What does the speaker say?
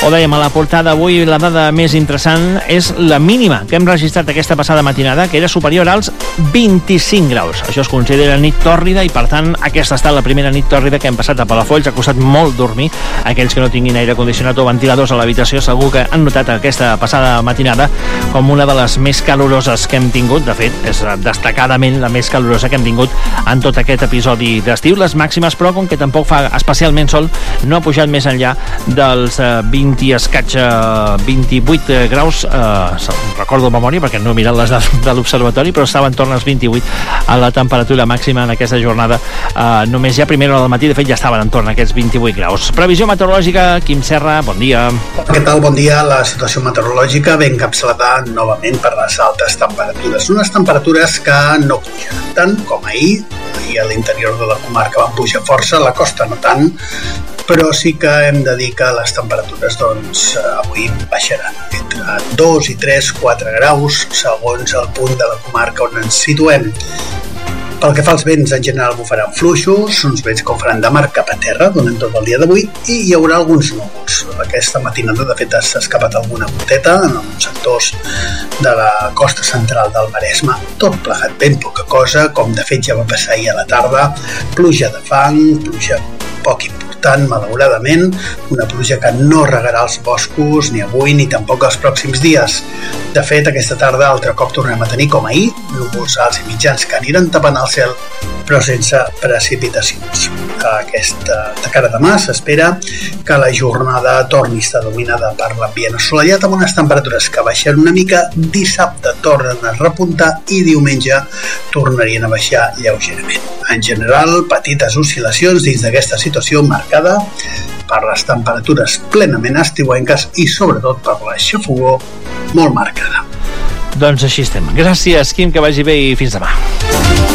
Ho dèiem a la portada avui, la dada més interessant és la mínima que hem registrat aquesta passada matinada, que era superior als 25 graus. Això es considera nit tòrrida i, per tant, aquesta ha estat la primera nit tòrrida que hem passat a Palafolls. Ha costat molt dormir. Aquells que no tinguin aire condicionat o ventiladors a l'habitació segur que han notat aquesta passada matinada com una de les més caloroses que hem tingut. De fet, és destacadament la més calorosa que hem tingut en tot aquest episodi d'estiu. Les màximes, però, com que tampoc fa especialment sol, no ha pujat més enllà dels 20 i escaig 28 graus. Recordo de memòria perquè no he mirat les de l'observatori, però estava entorn als 28 a la temperatura màxima en aquesta jornada. Només ja a primera hora del matí, de fet, ja estaven entorn a aquests 28 graus. Previsió meteorològica, Quim Serra, bon dia. Què tal? Bon dia. La situació meteorològica ve encapçalada novament per les altes temperatures. Unes temperatures que no pugen tant com ahir a l'interior de la comarca van pujar força, a la costa no tant, però sí que hem de dir que les temperatures avui baixaran entre 2 i 3, 4 graus segons el punt de la comarca on ens situem. Pel que fa als vents, en general bufaran fluixos, uns vents que ho faran de mar cap a terra durant tot el dia d'avui, i hi haurà alguns núvols. Aquesta matinada, de fet, s'ha escapat alguna goteta en alguns sectors de la costa central del Maresme. Tot plegat ben poca cosa, com de fet ja va passar ahir a la tarda. Pluja de fang, pluja poc important, malauradament, una pluja que no regarà els boscos ni avui ni tampoc els pròxims dies. De fet, aquesta tarda altre cop tornem a tenir, com ahir, núvols alts i mitjans que aniran tapant el cel, però sense precipitacions. De cara a demà s'espera que la jornada torni a estar dominada per l'ambient assolellat amb unes temperatures que baixen una mica, dissabte tornen a repuntar i diumenge tornarien a baixar lleugerament. En general, petites oscil·lacions dins d'aquesta situació marcada per les temperatures plenament estiuenques i sobretot per la xafogor molt marcada. Doncs així estem. Gràcies, Quim, que vagi bé i fins demà.